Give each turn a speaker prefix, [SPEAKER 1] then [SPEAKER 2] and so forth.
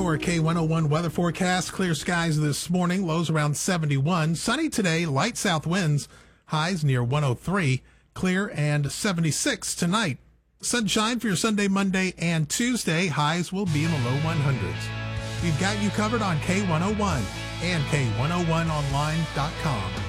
[SPEAKER 1] your K101 weather forecast. Clear skies this morning, lows around 71. Sunny today, light south winds, highs near 103. Clear and 76 tonight. Sunshine for your Sunday, Monday, and Tuesday. Highs will be in the low 100s. We've got you covered on K101 and K101online.com.